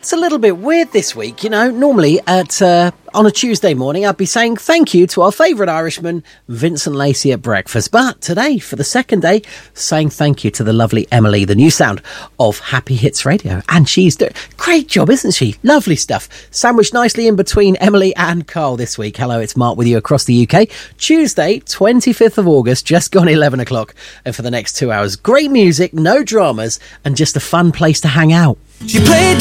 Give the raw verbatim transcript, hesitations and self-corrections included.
It's a little bit weird this week, you know. Normally, at uh, on a Tuesday morning, I'd be saying thank you to our favourite Irishman, Vincent Lacey, at breakfast. But today, for the second day, saying thank you to the lovely Emily, the new sound of Happy Hits Radio. And she's doing a great job, isn't she? Lovely stuff. Sandwiched nicely in between Emily and Carl this week. Hello, it's Mark with you across the U K. Tuesday, twenty-fifth of August, just gone eleven o'clock. And for the next two hours, great music, no dramas, and just a fun place to hang out. She played